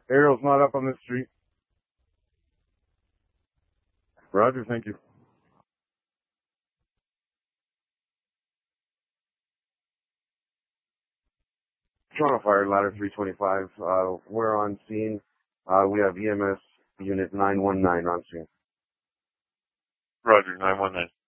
Aerial's not up on this street. Roger, thank you. Toronto Fire, ladder 325. We're on scene. We have EMS unit 919 on scene. Roger, 919.